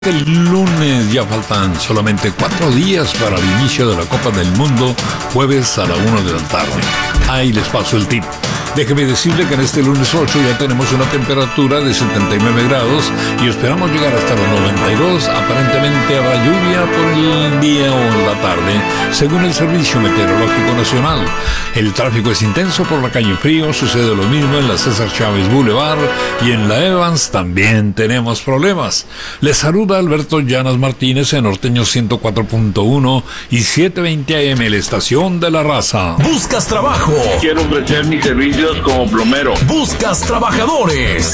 El lunes ya faltan solamente 4 días para el inicio de la Copa del Mundo, jueves a la 1 de la tarde. Ahí les paso el tip. Déjeme decirle que en este lunes 8 ya tenemos una temperatura de 79 grados y esperamos llegar hasta los 92. Aparentemente habrá lluvia por el día o la tarde, según el Servicio Meteorológico Nacional. El tráfico es intenso por la calle Frío, sucede lo mismo en la César Chávez Boulevard y en la Evans también tenemos problemas. Les saluda Alberto Llanas Martínez en Norteño 104.1 y 720 AM, la estación de la raza. ¿Buscas trabajo? Quiero ofrecer mis servicios como plomero. ¿Buscas trabajadores?